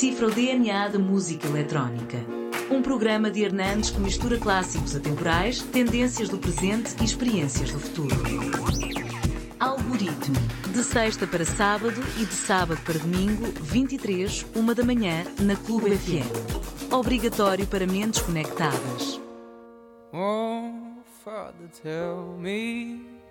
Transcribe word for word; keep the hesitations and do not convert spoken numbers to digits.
decifra o D N A da música eletrónica. Um programa de Hernandes que mistura clássicos atemporais, tendências do presente e experiências do futuro. Algoritmo. De sexta para sábado e de sábado para domingo, vinte e três, uma da manhã, na Clube F M. Obrigatório para mentes conectadas. Oh, Father, tell me